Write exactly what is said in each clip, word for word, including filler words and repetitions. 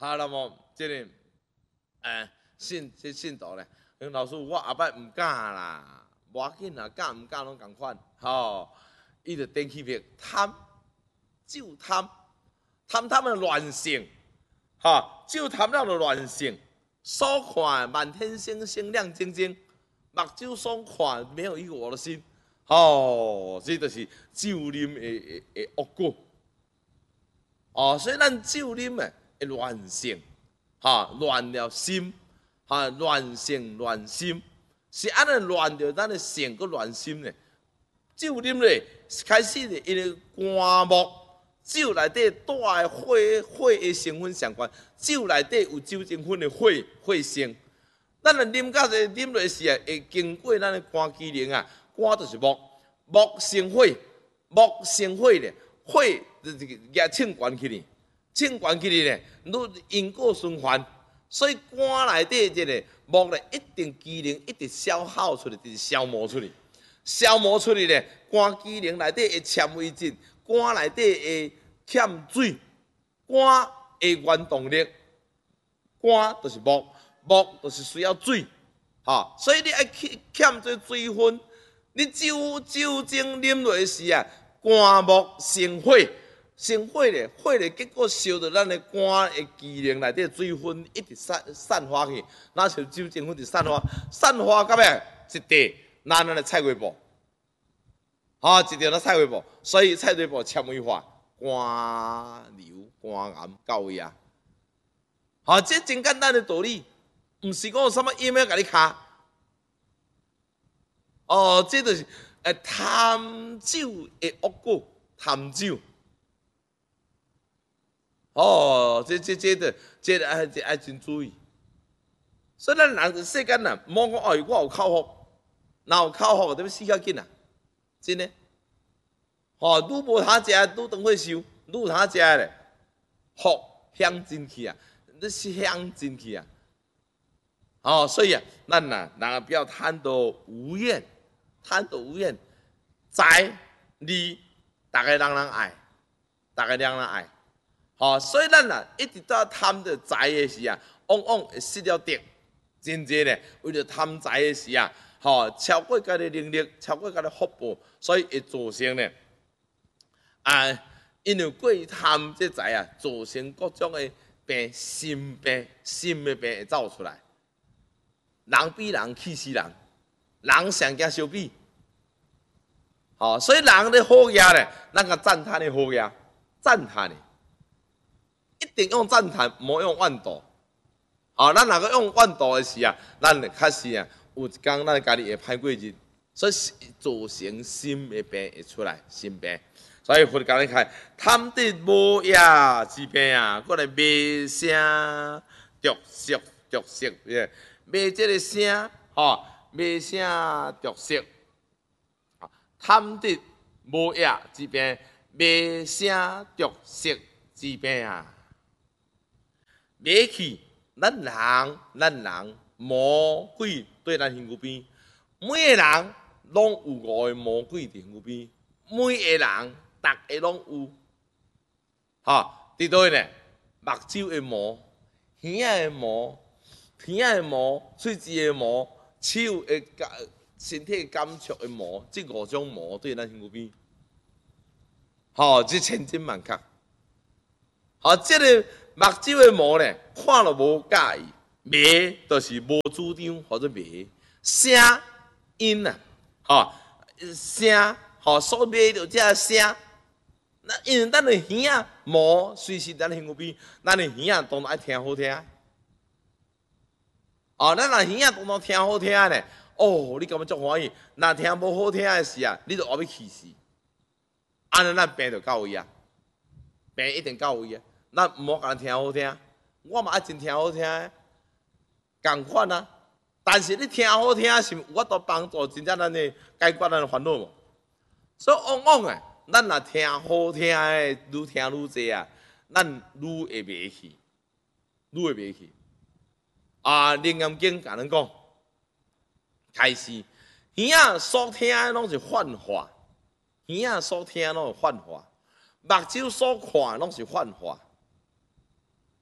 哈，那么这个，诶，信这信徒咧，老师我后摆唔敢啦，无要紧啦，敢唔敢拢共款，吼，伊就电起片贪，就贪，贪贪的乱性，吼，就贪了的乱性，所看满天星星亮晶晶，目睭所看没有一个我的心，吼，这就是酒啉的的恶果。哦，所以咱酒啉诶。 乱性，哈乱了心，哈乱性乱心，是安尼乱着咱的性，佮乱心呢？酒啉咧，开始咧，因为肝木，酒内底带的火火的成分相关，酒内底有酒精分的火火性，咱若啉到这啉落时啊，会经过咱的肝机能啊，肝就是木，木生火，木生火咧，火就是也称悬起哩。 称悬起哩咧，愈因果循环，所以肝内底这个木咧一定机能一直消耗出来，就是消磨出来，消磨出来咧，肝机能内底的纤维质，肝内底会欠水，肝的原动力，肝就是木，木就是需要水，哈，所以你爱欠欠这水分，你酒酒精啉落时啊，肝木生火。 生火咧，火咧，结果烧到咱的肝的机能内底水分一直散散发去，那像酒精分就散发，散发到尾一地，那咱的菜瓜布，啊，一条那菜瓜布，所以菜瓜布纤维化，肝瘤、肝癌到位啊！好，这真简单的道理，唔是讲有什么 email 甲你卡，哦，这就是诶贪酒的恶果，贪酒。 哦，这这这的，这爱这爱真注意。所以咱人世间呐，莫讲哦，我有口福，哪有口福，得要死较紧啊！真的。哦，愈无通食，愈当会受，愈有通食咧，福享进去啊，你是享进去啊。哦，所以啊，咱呐，人不要贪得无厌，贪得无厌，财利，大家人人爱，大家人人爱。 哦，所以咱啊一直到贪着财的时啊，往往会失了德，真济咧。为了贪财的时啊，吼、哦、超过家己能力，超过家己福报，所以会造成咧啊，因为过于贪这财啊，造成各种的病，心病、心的病会走出来。人比人气死人，人上惊相比。哦，所以人的好业咧，咱个赞叹的好业，赞叹的。 一定用赞叹，莫用怨妒。啊，咱若个用怨妒的时啊，咱确实啊，有一天咱家己会歹过日，所以造成心的病会出来，心病。所以佛教你看，贪得无业之病啊，过来卖声、着色、着色，卖这个声，吼，卖声、着色，贪得无业之病，卖声、着色之病啊。 买去，咱人，咱人魔鬼对咱身躯边，每个人拢有五个魔鬼伫身躯边，每个人逐个拢有，哈，伫倒呢？目睭的魔，耳仔的魔，鼻仔的魔，喙齿的魔，手的感，身体感触的魔，这五种魔对咱身躯边，吼，这千真万确，好，这个。 目睭的魔咧，看了无介意；迷就是无主张或者迷。声音啊，吼声吼所迷着这声，那因为咱的耳啊魔随时咱身躯边，咱的耳啊当然爱听好听。哦，咱若耳啊当然听好听咧，哦，你感觉足欢喜。若听无好听的时啊，你就后要气死。安尼咱病就到位啊，病一定到位啊。 咱毋好讲听好听，我嘛爱真听好听的，共款啊。但是你听好听是有法度帮助真正咱的解决咱的烦恼无？所以往往诶，咱若听好听的，愈听愈济啊，咱愈会袂去，愈会袂去。啊，《楞严经》甲咱讲，开始耳仔所听的拢是幻化，耳仔所听拢是幻化，目睭所看拢是幻化。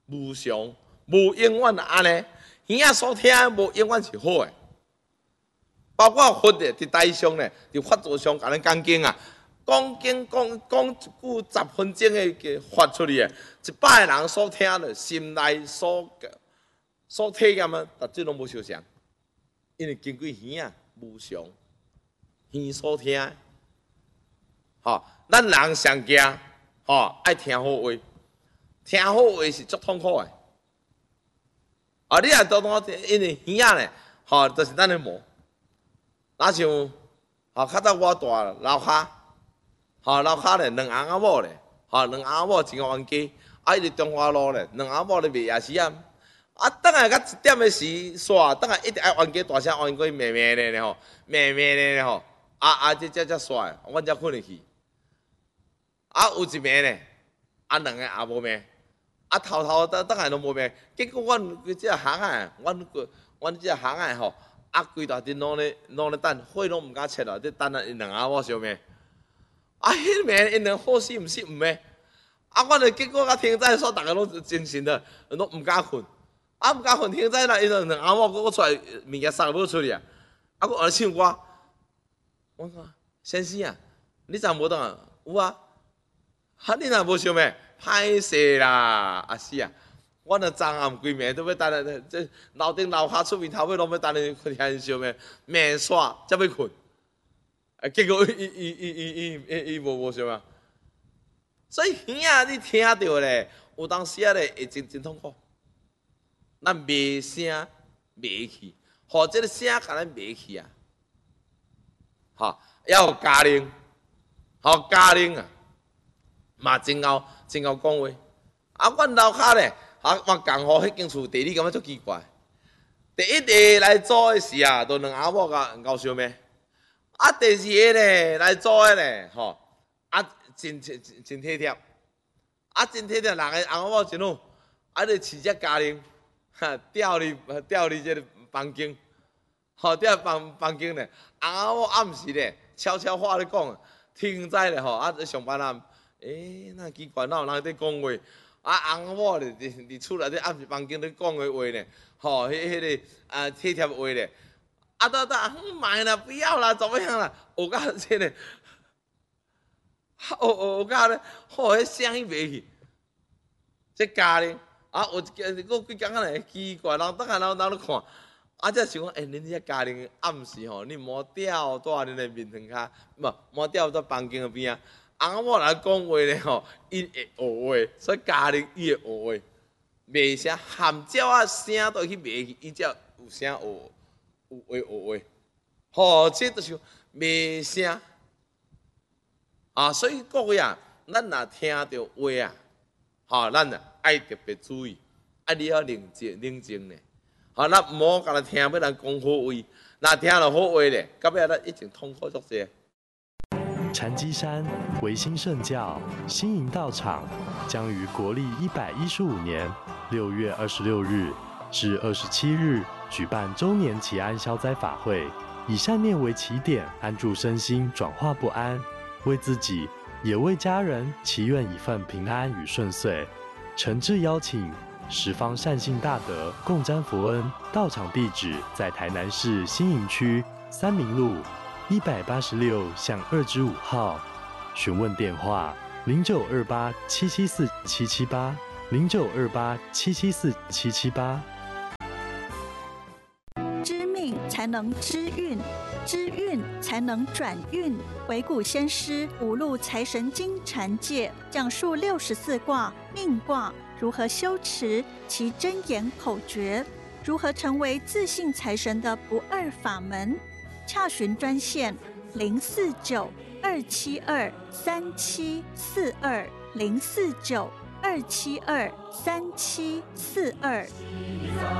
无常，无永远安尼。耳仔所听无永远是好诶。包括佛诶，伫台上咧，伫法座上甲咱讲经啊，讲经讲讲一句十分钟诶发出去诶，一百个人所听咧，心内所所体验啊，逐即拢无相像，因为经过耳啊无常，耳所听的。吼，咱人上惊，吼爱听好话，听好话是足痛苦诶。啊，你若当当因为耳仔咧，吼，就是咱诶毛。若像，吼，较早我大楼骹，吼楼骹咧两翁仔某咧，吼两翁仔某真冤家，啊，伊伫中华路咧，两翁仔某咧卖夜市啊，啊，等下到一点诶时煞，等下一直爱冤家大声冤家骂骂咧吼，骂骂咧吼，啊啊，这这这煞，阮才困入去。啊，有一暝咧，啊两个也无骂，啊头头等等下拢无骂，结果阮即个行啊，阮个阮即个行啊吼。啊，规大阵拢咧拢咧等，火拢毋敢切啊！伫等啊，因两阿某相骂。啊，迄暝因两好死毋死毋骂。啊，我咧结果甲天仔煞，逐个拢精神的，拢毋敢困。啊，毋敢困，天仔啦，因两阿某佫佫出来物件送要出去啊！啊，佫学唱歌。我讲先生啊，你昨无当啊？有啊。哈，你若无相骂，歹势啦，啊是啊。我若昨暗规暝都要等咧，这楼顶楼骹出面头尾拢要等咧，听因相骂，骂煞才要困。啊，结果伊伊伊伊伊伊无无相骂。所以耳仔你听着咧，有当时啊咧会真真痛苦。咱骂声骂去，互即个声甲咱骂去啊。吼，要有家庭，吼家庭啊，嘛真够真够讲话。啊，阮楼骹咧。啊，我共吼，迄间厝地理感觉足奇怪。第一个来租诶时啊，都两阿某甲搞相骂。啊，第二个咧来租诶咧，吼，啊真真真体贴，啊真体贴，人个翁某真好，啊咧饲只家庭，哈，调入调入即个房间，吼，调房房间咧，翁某暗时咧悄悄话咧讲，听在咧吼，啊上班啊，诶，那奇怪，哪有人伫讲话？啊，翁某咧伫伫厝内底暗时房间咧讲诶话咧，吼，迄迄个啊体贴话咧，啊，等等，哼，买啦，不要啦，怎么样啦？学到这个，学学学到咧，吼，迄声音袂去，这家咧，啊，有一个几工仔咧奇怪，人等下人人咧看，啊，才想讲，诶、欸，恁这家庭暗时吼，你莫吊带恁诶面床骹，无莫吊在房间边啊。翁某来讲话咧吼，伊会学话，所以家庭伊会学话，骂声含鸟啊声都去骂去，伊才有声学，有话学话。吼，这就是骂声啊！所以各位啊，咱若听到话啊，吼，咱啊爱特别注意，啊，你要冷静冷静咧。吼，咱毋好甲咱听要咱讲好话，若听了好话咧，到尾咱一定痛苦足济。 禅机山维新圣教新营道场将于国历一百一十五年六月二十六日至二十七日举办周年祈安消灾法会，以善念为起点，安住身心，转化不安，为自己也为家人祈愿一份平安与顺遂。诚挚邀请十方善信大德共沾佛恩。道场地址在台南市新营区三民路一百八十六巷二之五号，询问电话零九二八七七四七七八零九二八七七四七七八。 知命才能知运，知运才能转运。回古先师五路财神经禅戒讲述六十四卦命卦如何修持其真言口诀，如何成为自信财神的不二法门。洽询专线零四九二七二三七四二零四九二七二三七四二。